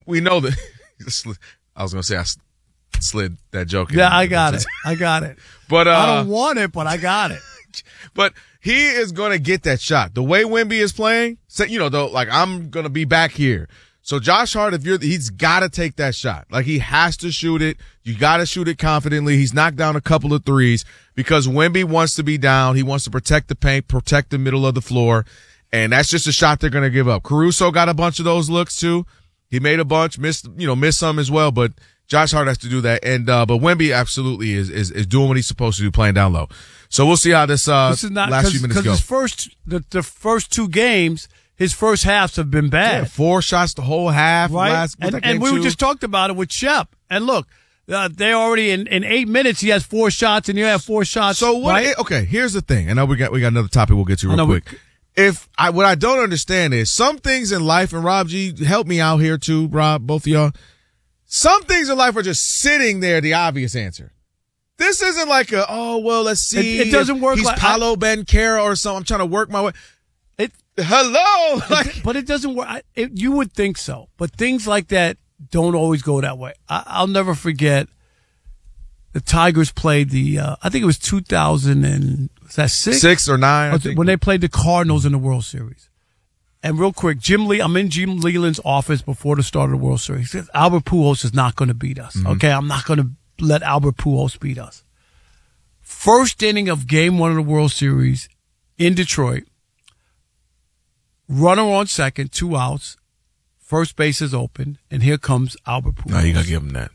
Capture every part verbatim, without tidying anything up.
we know that. I was going to say I slid that joke. Yeah, in. I got it. I got it. But uh, I don't want it, but I got it. But he is going to get that shot. The way Wemby is playing, so, you know, though, like I'm going to be back here. So Josh Hart, if you're, he's got to take that shot. Like he has to shoot it. You got to shoot it confidently. He's knocked down a couple of threes because Wemby wants to be down. He wants to protect the paint, protect the middle of the floor. And that's just a shot they're going to give up. Caruso got a bunch of those looks too. He made a bunch, missed, you know, missed some as well, but Josh Hart has to do that. And, uh, but Wemby absolutely is, is, is doing what he's supposed to do, playing down low. So we'll see how this, uh, this is not, last few minutes go. Because his first, the, the first two games, his first halves have been bad. Yeah, four shots the whole half. Right. Last, and and we two? just talked about it with Shep. And look, uh, they already in, in eight minutes, he has four shots and you have four shots. So what, right? okay, here's the thing. I know we got, we got another topic we'll get to real know, quick. we, If I, what I don't understand is some things in life, and Rob G, help me out here too, Rob, both of y'all. Some things in life are just sitting there, the obvious answer. This isn't like a, oh, well, let's see. It, it doesn't work He's like Paolo Banchero or something. I'm trying to work my way. It, Hello. Like, but it doesn't work. I, it, you would think so. But things like that don't always go that way. I, I'll never forget the Tigers played the, uh, I think it was two thousand and, was that six? Six or nine. I think. When they played the Cardinals in the World Series. And real quick, Jim Lee, I'm in Jim Leland's office before the start of the World Series. He says, Albert Pujols is not going to beat us. Mm-hmm. Okay, I'm not going to let Albert Pujols beat us. First inning of game one of the World Series in Detroit. Runner on second, two outs. First base is open, and here comes Albert Pujols. No, you got to give him that.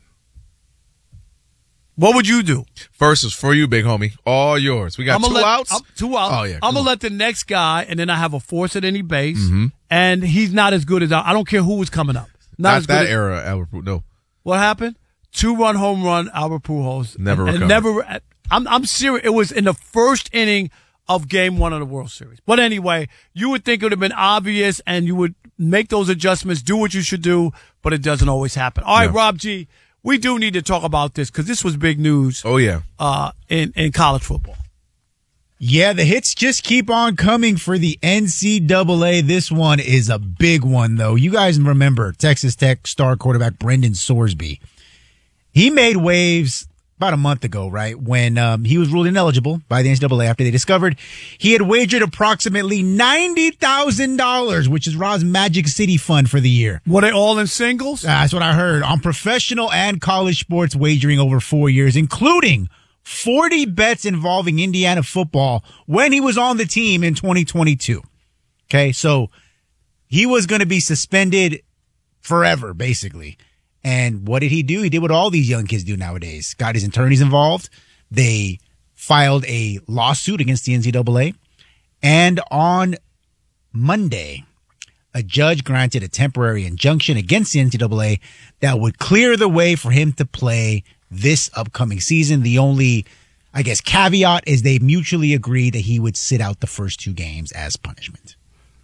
What would you do? First is for you, big homie. All yours. We got two let, outs? I'm, two outs. Oh, yeah. I'm going to on. let the next guy, and then I have a force at any base, mm-hmm. and he's not as good as I. I don't care who was coming up. Not, not as good that as, era, Albert Pujols. No. What happened? Two-run home run, Albert Pujols. Never and, and never. I'm, I'm serious. It was in the first inning of game one of the World Series. But anyway, you would think it would have been obvious, and you would make those adjustments, do what you should do, but it doesn't always happen. All right, no. Rob G., we do need to talk about this because this was big news. Oh, yeah. Uh, in, in college football. Yeah, the hits just keep on coming for the N C double A. This one is a big one, though. You guys remember Texas Tech star quarterback Brendan Sorsby. He made waves about a month ago, right, when um, he was ruled ineligible by the N C double A after they discovered he had wagered approximately ninety thousand dollars, which is Rob's Magic City fund for the year. Were they all in singles? That's what I heard. On professional and college sports wagering over four years, including forty bets involving Indiana football when he was on the team in twenty twenty-two. Okay, so he was going to be suspended forever, basically. And what did he do? He did what all these young kids do nowadays. Got his attorneys involved. They filed a lawsuit against the N C double A. And on Monday, a judge granted a temporary injunction against the N C double A that would clear the way for him to play this upcoming season. The only, I guess, caveat is they mutually agreed that he would sit out the first two games as punishment.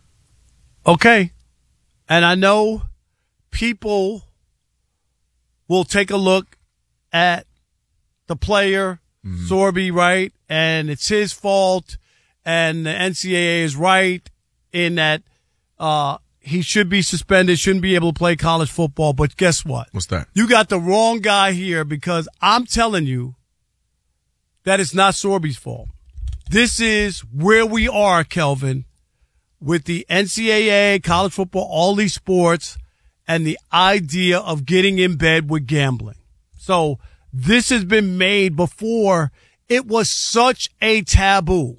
Okay. And I know people will take a look at the player, mm-hmm. Sorby, right? And it's his fault. And the N C double A is right in that uh, he should be suspended, shouldn't be able to play college football. But guess what? What's that? You got the wrong guy here because I'm telling you that it's not Sorby's fault. This is where we are, Kelvin, with the N C double A, college football, all these sports, and the idea of getting in bed with gambling. So this has been made before. It was such a taboo.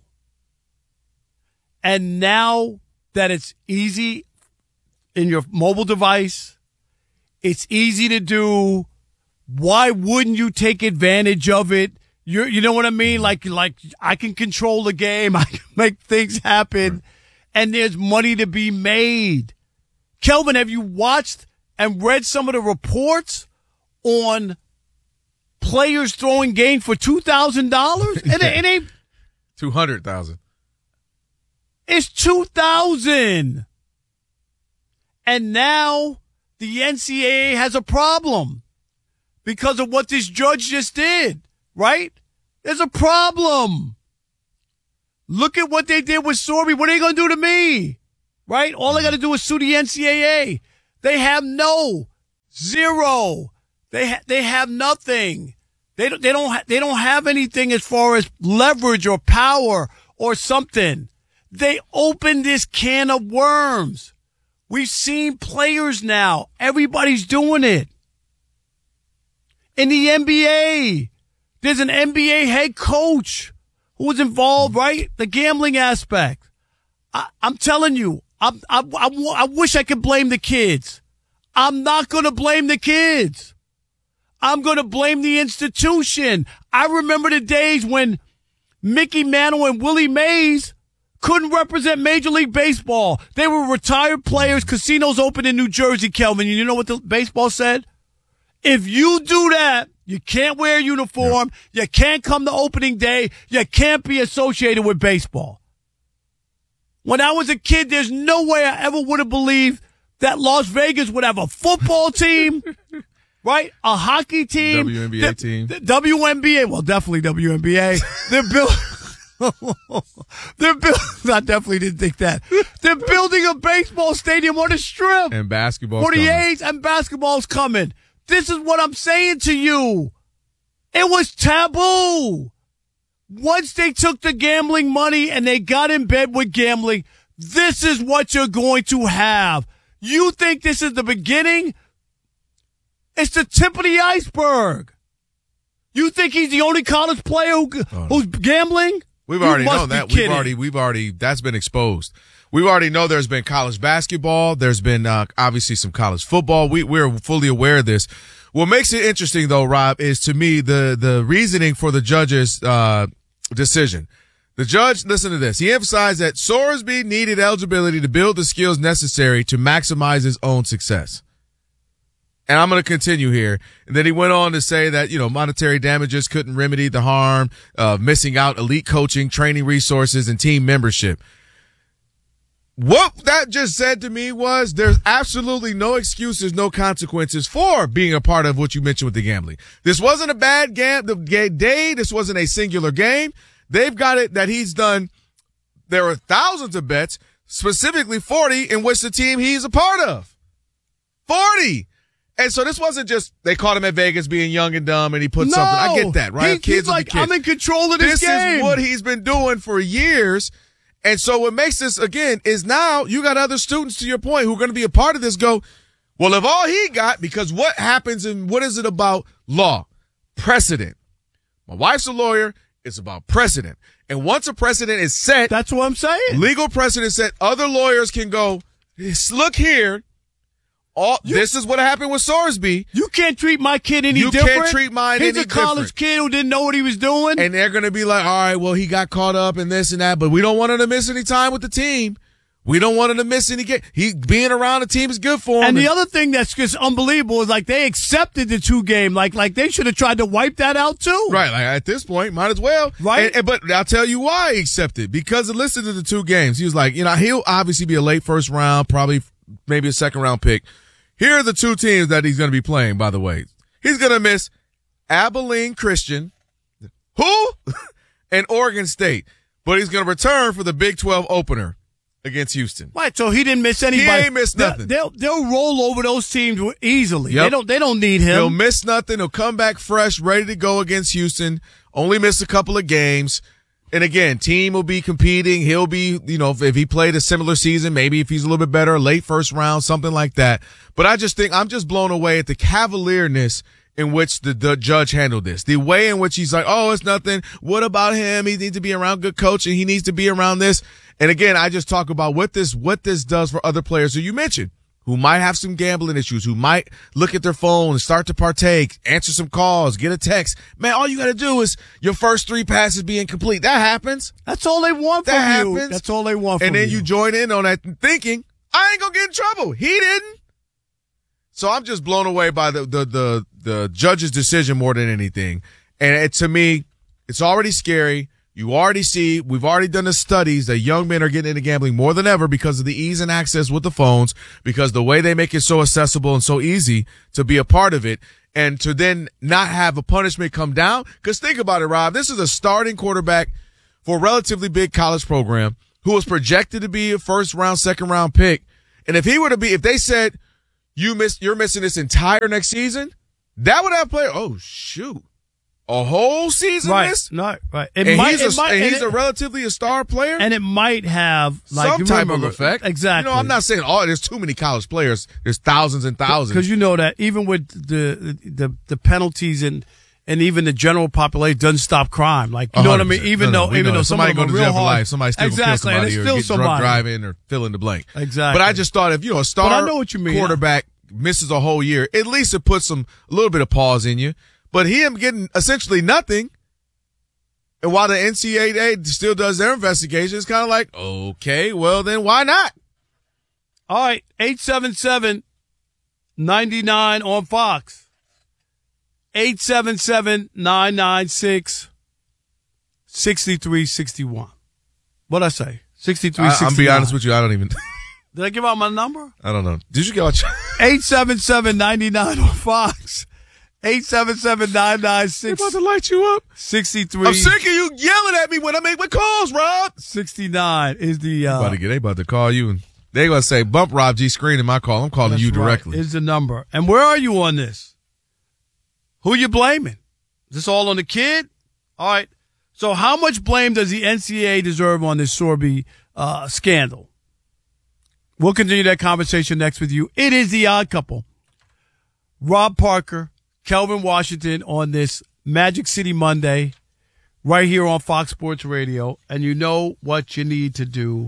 And now that it's easy in your mobile device, it's easy to do. Why wouldn't you take advantage of it? You you know what I mean? Like, like I can control the game. I can make things happen. And there's money to be made. Kelvin, have you watched and read some of the reports on players throwing games for two thousand dollars? It, it ain't two hundred thousand dollars. It's two thousand dollars. And now the N C double A has a problem because of what this judge just did, right? There's a problem. Look at what they did with Sorby. What are they going to do to me? Right? All they got to do is sue the N C double A. They have no Zero. They ha- they have nothing. They don't they don't ha- they don't have anything as far as leverage or power or something. They opened this can of worms. We've seen players now. Everybody's doing it. In the N B A, there's an N B A head coach who was involved, right? The gambling aspect. I, I'm telling you, I, I, I, I wish I could blame the kids. I'm not going to blame the kids. I'm going to blame the institution. I remember the days when Mickey Mantle and Willie Mays couldn't represent Major League Baseball. They were retired players. Casinos open in New Jersey, Kelvin. You know what the baseball said? If you do that, you can't wear a uniform. Yep. You can't come to opening day. You can't be associated with baseball. When I was a kid, there's no way I ever would have believed that Las Vegas would have a football team, right? A hockey team. W N B A the, team. The W N B A. Well, definitely W N B A. They're built. They're build- I definitely didn't think that. They're building a baseball stadium on a strip. And basketball. For the A's, and basketball's coming. This is what I'm saying to you. It was taboo. Once they took the gambling money and they got in bed with gambling, this is what you're going to have. You think this is the beginning? It's the tip of the iceberg. You think he's the only college player who, oh, who's gambling? We've you already known that. We've already, we've already, that's been exposed. We already know there's been college basketball. There's been, uh, obviously some college football. We, we're fully aware of this. What makes it interesting though, Rob, is to me the, the reasoning for the judge's, uh, decision. The judge, listen to this. He emphasized that Sorsby needed eligibility to build the skills necessary to maximize his own success. And I'm going to continue here. And then he went on to say that, you know, monetary damages couldn't remedy the harm of missing out elite coaching, training resources, and team membership. What that just said to me was there's absolutely no excuses, no consequences for being a part of what you mentioned with the gambling. This wasn't a bad gam- the day. This wasn't a singular game. They've got it that he's done. There are thousands of bets, specifically forty, in which the team he's a part of. forty. And so this wasn't just they caught him at Vegas being young and dumb and he put no, something. I get that, right? He, kids he's like, kids. I'm in control of this, this game. This is what he's been doing for years. And so what makes this, again, is now you got other students, to your point, who are going to be a part of this go, well, if all he got, because what happens and what is it about law? Precedent. My wife's a lawyer. It's about precedent. And once a precedent is set. That's what I'm saying. Legal precedent set, other lawyers can go, look here. All, you, this is what happened with Sorsby. You can't treat my kid any you different. You can't treat mine He's any different. He's a college kid who didn't know what he was doing. And they're going to be like, all right, well, he got caught up in this and that, but we don't want him to miss any time with the team. We don't want him to miss any game. He being around the team is good for him. And the other thing that's just unbelievable is like they accepted the two game. Like like they should have tried to wipe that out too. Right. Like at this point, might as well. Right. And, and, but I'll tell you why he accepted. Because listen to the two games. He was like, you know, he'll obviously be a late first round, probably maybe a second round pick. Here are the two teams that he's going to be playing, by the way. He's going to miss Abilene Christian, who? and Oregon State. But he's going to return for the Big twelve opener against Houston. Right, so he didn't miss anybody. He ain't missed nothing. They'll, they'll, they'll roll over those teams easily. Yep. They don't They don't need him. He'll miss nothing. He'll come back fresh, ready to go against Houston. Only miss a couple of games. And again, team will be competing. He'll be, you know, if he played a similar season, maybe if he's a little bit better, late first round, something like that. But I just think I'm just blown away at the cavalierness in which the, the judge handled this. The way in which he's like, oh, it's nothing. What about him? He needs to be around good coaching. He needs to be around this. And again, I just talk about what this, what this does for other players who you mentioned, who might have some gambling issues, who might look at their phone and start to partake, answer some calls, get a text. Man, all you got to do is your first three passes be incomplete. That happens. That's all they want from that you. Happens. That's all they want from you. And then you. you join in on that thinking, I ain't going to get in trouble. He didn't. So I'm just blown away by the, the, the, the judge's decision more than anything. And it, to me, it's already scary. You already see, we've already done the studies that young men are getting into gambling more than ever because of the ease and access with the phones, because the way they make it so accessible and so easy to be a part of it, and to then not have a punishment come down. Because think about it, Rob, this is a starting quarterback for a relatively big college program who was projected to be a first round, second round pick. And if he were to be, if they said, you miss, you're missing this entire next season. That would have played. Oh shoot, a whole season Right, missed. right, right. It And might, he's, it a, might, and and he's it- a relatively a star player. and it might have like some you type remember- of effect. Exactly. You know, I'm not saying oh, there's too many college players. There's thousands and thousands. Because you know that even with the the the penalties and and even the general population doesn't stop crime. Like you know what I mean. one hundred percent. Even No, no, though we even know. though some somebody of go them to are real jail for hard, life, somebody still exactly, kill and somebody it's or still get drunk somebody. driving or fill in the blank. Exactly. But I just thought if you know a star But I know what you mean. quarterback misses a whole year, at least it puts some a little bit of pause in you. But him getting essentially nothing, and while the N C double A still does their investigation, it's kind of like, okay, well then why not? All right, eight seven seven, nine nine on Fox. eight seven seven, nine nine six, six three six one. What'd I say? sixty-three sixty-nine. I'm be honest with you, I don't even. Did I give out my number? I don't know. Did you get out? eight seven seven, nine nine on Fox. eight seven seven, nine nine They're six, about to light you up. six I'm three sick of you yelling at me when I make my calls, Rob. sixty-nine is the uh, about to get, they about to call you and they gonna say bump Rob G screening my call. I'm calling that's you right, directly. is the number. And where are you on this? Who you blaming? Is this all on the kid? All right. So how much blame does the N C double A deserve on this Sorby uh, scandal? We'll continue that conversation next with you. It is The Odd Couple. Rob Parker, Kelvin Washington on this Magic City Monday right here on Fox Sports Radio. And you know what you need to do.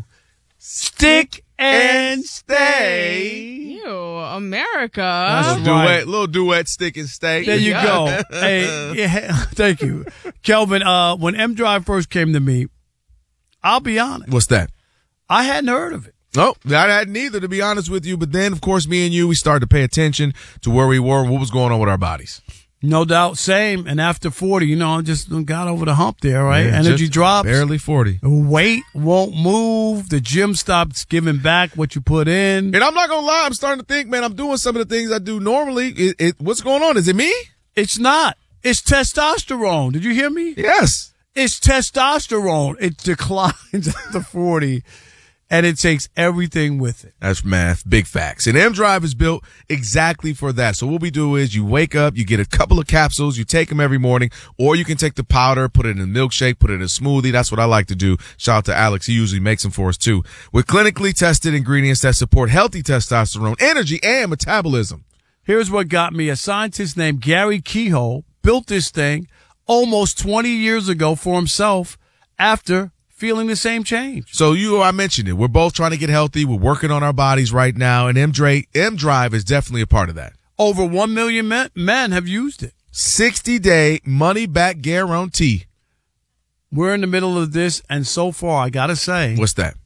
Stick and stay. Ew, America. That's little right. duet, little duet, stick and stay. There you Yeah. go. Hey, yeah, thank you. Kelvin, uh, when M Drive first came to me, I'll be honest, What's that? I hadn't heard of it. No, I hadn't either, to be honest with you. But then, of course, me and you, we started to pay attention to where we were and what was going on with our bodies. No doubt, same. And after forty, you know, I just got over the hump there, right? Yeah, Energy just drops. Barely forty. Weight won't move. The gym stops giving back what you put in. And I'm not going to lie, I'm starting to think, man, I'm doing some of the things I do normally. It, it, what's going on? Is it me? It's not. It's testosterone. Did you hear me? Yes. It's testosterone. It declines after forty, and it takes everything with it. That's math. Big facts. And M Drive is built exactly for that. So what we do is you wake up, you get a couple of capsules, you take them every morning, or you can take the powder, put it in a milkshake, put it in a smoothie. That's what I like to do. Shout out to Alex. He usually makes them for us too. With clinically tested ingredients that support healthy testosterone, energy, and metabolism. Here's what got me. A scientist named Gary Kehoe built this thing almost twenty years ago for himself after feeling the same change. So you, I mentioned it. We're both trying to get healthy. We're working on our bodies right now. And M Drive, M Drive is definitely a part of that. Over one million men, men have used it. sixty day money back guarantee. We're in the middle of this, and so far, I got to say, What's that?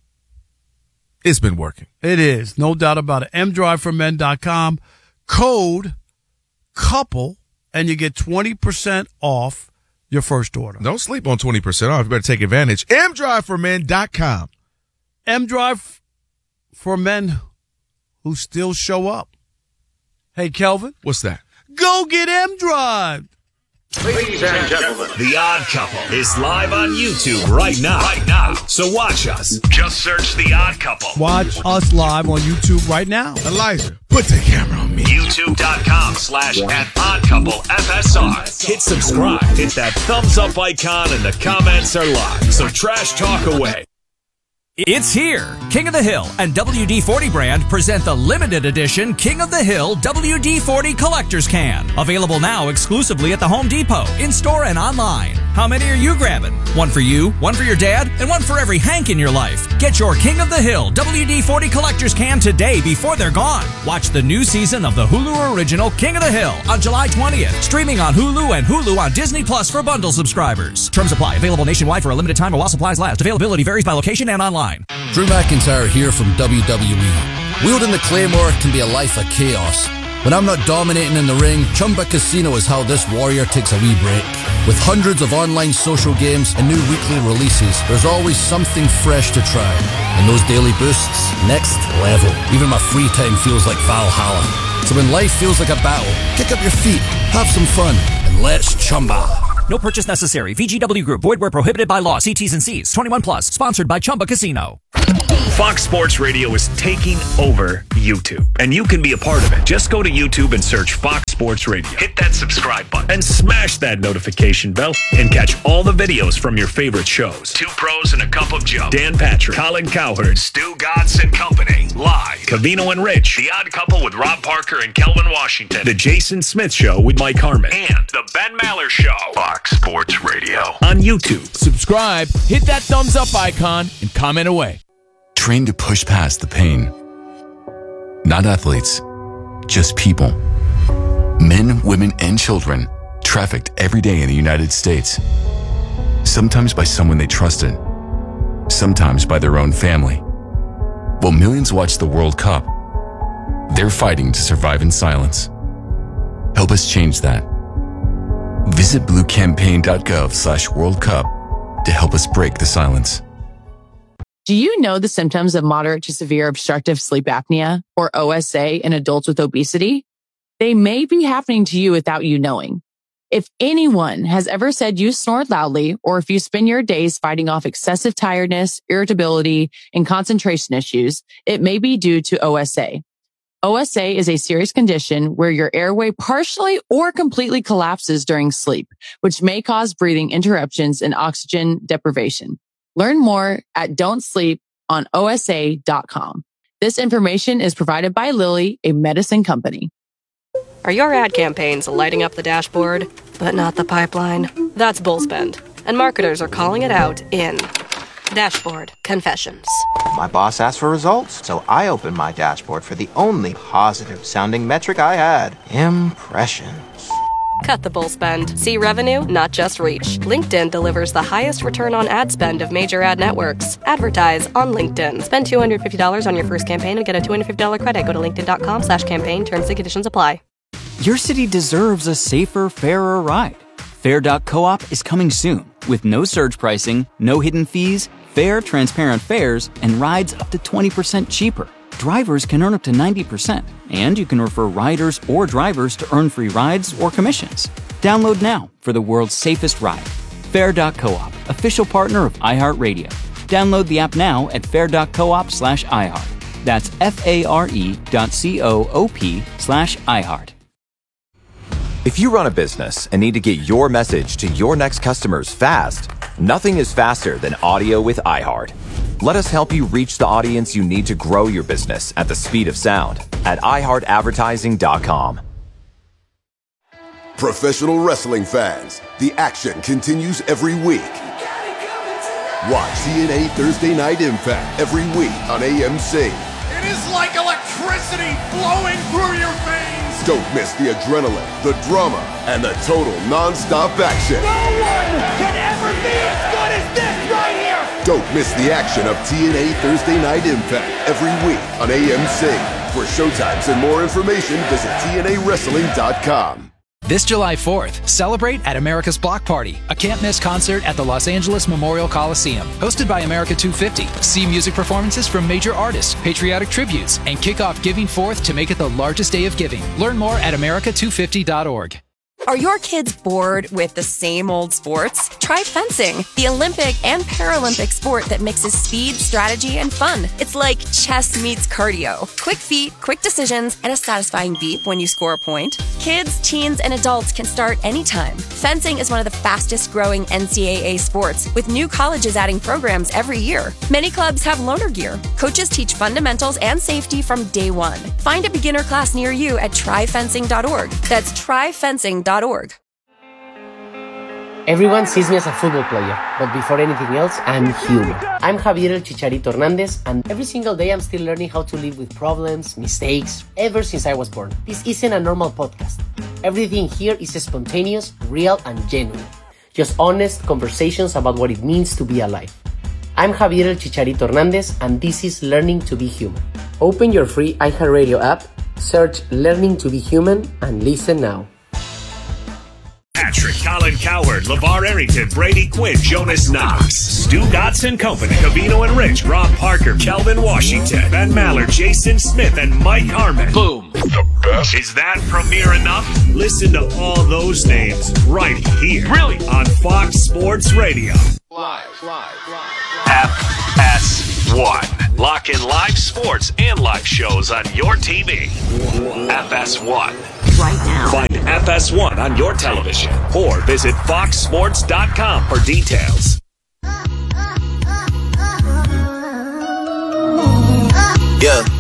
It's been working. it is. No doubt about it. m drive for men dot com. Code COUPLE, and you get twenty percent off your first order. Don't sleep on twenty percent off. You better take advantage. m drive for men dot com. M-Drive for men who still show up. Hey, Kelvin, What's that? go get M-Drive. Ladies and gentlemen, The Odd Couple is live on YouTube right now. Right now. So watch us. Just search The Odd Couple. Watch us live on YouTube right now. Elijah, put the camera on me. YouTube.com slash at Odd Couple F S R. Hit subscribe. Hit that thumbs up icon and the comments are live. So trash talk away. It's here. King of the Hill and W D forty brand present the limited edition King of the Hill W D forty Collector's Can. Available now exclusively at the Home Depot, in-store and online. How many are you grabbing? One for you, one for your dad, and one for every Hank in your life. Get your King of the Hill W D forty Collector's Can today before they're gone. Watch the new season of the Hulu original King of the Hill on July twentieth. Streaming on Hulu and Hulu on Disney Plus for bundle subscribers. Terms apply. Available nationwide for a limited time while supplies last. Availability varies by location and online. Drew McIntyre here from W W E. Wielding the Claymore can be a life of chaos. When I'm not dominating in the ring, Chumba Casino is how this warrior takes a wee break. With hundreds of online social games and new weekly releases, there's always something fresh to try. And those daily boosts, next level. Even my free time feels like Valhalla. So when life feels like a battle, kick up your feet, have some fun, and let's Chumba. No purchase necessary. V G W Group. Void where prohibited by law. See T's and C's. twenty-one plus. Sponsored by Chumba Casino. Fox Sports Radio is taking over YouTube, and you can be a part of it. Just go to YouTube and search Fox Sports Radio. Hit that subscribe button and smash that notification bell and catch all the videos from your favorite shows. Two Pros and a Cup of Joe. Dan Patrick, Colin Cowherd, Stu Gatz and Company. Live. Covino and Rich. The Odd Couple with Rob Parker and Kelvin Washington. The Jason Smith Show with Mike Harmon. And The Ben Maller Show. Fox Sports Radio. On YouTube. Subscribe, hit that thumbs up icon, and comment away. Train to push past the pain. Not athletes, just people. Men, women, and children trafficked every day in the United States. Sometimes by someone they trusted. Sometimes by their own family. While millions watch the World Cup, they're fighting to survive in silence. Help us change that. Visit bluecampaign.gov slash World Cup to help us break the silence. Do you know the symptoms of moderate to severe obstructive sleep apnea, or O S A, in adults with obesity? They may be happening to you without you knowing. If anyone has ever said you snore loudly, or if you spend your days fighting off excessive tiredness, irritability, and concentration issues, it may be due to O S A. O S A is a serious condition where your airway partially or completely collapses during sleep, which may cause breathing interruptions and oxygen deprivation. Learn more at don't sleep on O S A dot com. This information is provided by Lilly, a medicine company. Are your ad campaigns lighting up the dashboard, but not the pipeline? That's Bullspend, and marketers are calling it out in Dashboard Confessions. My boss asked for results, so I opened my dashboard for the only positive-sounding metric I had: impressions. Cut the bull spend. See revenue, not just reach. LinkedIn delivers the highest return on ad spend of major ad networks. Advertise on LinkedIn. Spend two hundred fifty dollars on your first campaign and get a two hundred fifty dollars credit. Go to linkedin.com slash campaign. Terms and conditions apply. Your city deserves a safer, fairer ride. Fair dot coop is coming soon with no surge pricing, no hidden fees, fair, transparent fares, and rides up to twenty percent cheaper. Drivers can earn up to ninety percent, and you can refer riders or drivers to earn free rides or commissions. Download now for the world's safest ride. Fair dot coop, official partner of iHeartRadio. Download the app now at fair dot coop slash iHeart. That's F-A-R-E dot C-O-O-P slash iHeart. If you run a business and need to get your message to your next customers fast, nothing is faster than audio with iHeart. Let us help you reach the audience you need to grow your business at the speed of sound at i heart advertising dot com. Professional wrestling fans, the action continues every week. Watch T N A Thursday Night Impact every week on A M C. It is like electricity flowing through your veins. Don't miss the adrenaline, the drama, and the total non-stop action. No one can ever be as good as this right here. Don't miss the action of T N A Thursday Night Impact every week on A M C. For showtimes and more information, visit T N A wrestling dot com. This July fourth, celebrate at America's Block Party, a can't-miss concert at the Los Angeles Memorial Coliseum. Hosted by America two fifty. See music performances from major artists, patriotic tributes, and kick off Giving Fourth to make it the largest day of giving. Learn more at america two fifty dot org. Are your kids bored with the same old sports? Try fencing, the Olympic and Paralympic sport that mixes speed, strategy, and fun. It's like chess meets cardio. Quick feet, quick decisions, and a satisfying beep when you score a point. Kids, teens, and adults can start anytime. Fencing is one of the fastest growing N C double A sports, with new colleges adding programs every year. Many clubs have loaner gear. Coaches teach fundamentals and safety from day one. Find a beginner class near you at try fencing dot org. That's try fencing dot org. Everyone sees me as a football player, but before anything else, I'm human. I'm Javier El Chicharito Hernandez, and every single day I'm still learning how to live with problems, mistakes, ever since I was born. This isn't a normal podcast. Everything here is spontaneous, real, and genuine. Just honest conversations about what it means to be alive. I'm Javier El Chicharito Hernandez, and this is Learning to Be Human. Open your free iHeartRadio app, search Learning to Be Human, and listen now. Patrick, Colin Cowherd, LeVar Arrington, Brady Quinn, Jonas Knox, Stu Gatz and Company, Covino and Rich, Rob Parker, Kelvin Washington, Ben Maller, Jason Smith, and Mike Harmon. Boom. The best. Is that premiere enough? Listen to all those names right here. Really? On Fox Sports Radio. Live, live, live. F S one. Lock in live sports and live shows on your T V. F S one. Right now. Find F S one on your television or visit fox sports dot com for details. Yeah.